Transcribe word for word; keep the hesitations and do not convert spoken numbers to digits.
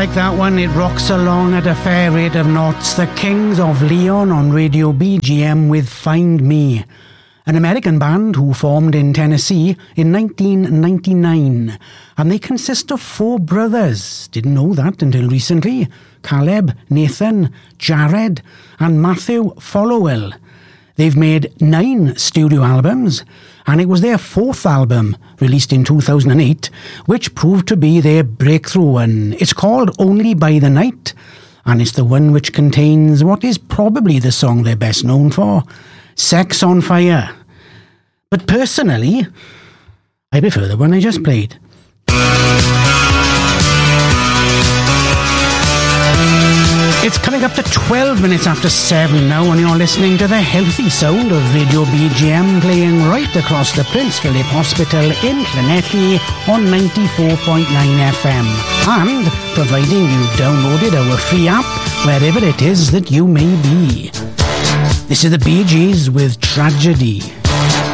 like that one. It rocks along at a fair rate of knots. The Kings of Leon on Radio B G M with Find Me, an American band who formed in Tennessee in nineteen ninety-nine. And they consist of four brothers. Didn't know that until recently. Caleb, Nathan, Jared, and Matthew Followell. They've made nine studio albums, and it was their fourth album, released in two thousand eight, which proved to be their breakthrough, and it's called Only by the Night, and it's the one which contains what is probably the song they're best known for, Sex on Fire. But personally, I prefer the one I just played. It's coming up to twelve minutes after seven now, and you're listening to the healthy sound of Radio B G M, playing right across the Prince Philip Hospital in Llanelli on ninety-four point nine F M, and providing you've downloaded our free app wherever it is that you may be. This is the Bee Gees with Tragedy.